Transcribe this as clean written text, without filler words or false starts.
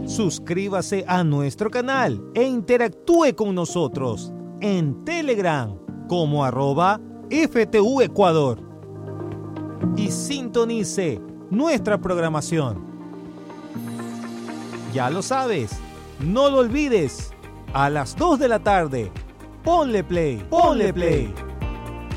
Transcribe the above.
Suscríbase a nuestro canal e interactúe con nosotros en Telegram como @FTU Ecuador. Y sintonice nuestra programación. Ya lo sabes, no lo olvides. A las 2 de la tarde, ponle play, ponle play.